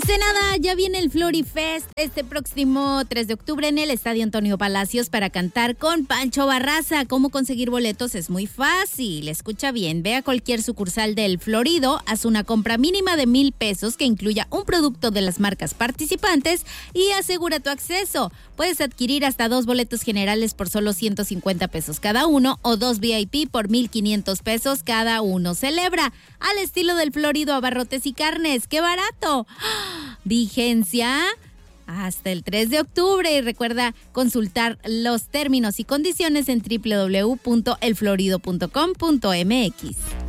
Ensenada, ya viene el Florifest este próximo 3 de octubre en el Estadio Antonio Palacios para cantar con Pancho Barraza. ¿Cómo conseguir boletos? Es muy fácil. Escucha bien, ve a cualquier sucursal del Florido, haz una compra mínima de 1,000 pesos que incluya un producto de las marcas participantes y asegura tu acceso. Puedes adquirir hasta 2 boletos generales por solo 150 pesos cada uno o 2 VIP por 1,500 pesos cada uno. Celebra al estilo del Florido Abarrotes y Carnes. ¡Qué barato! Vigencia hasta el 3 de octubre y recuerda consultar los términos y condiciones en www.elflorido.com.mx.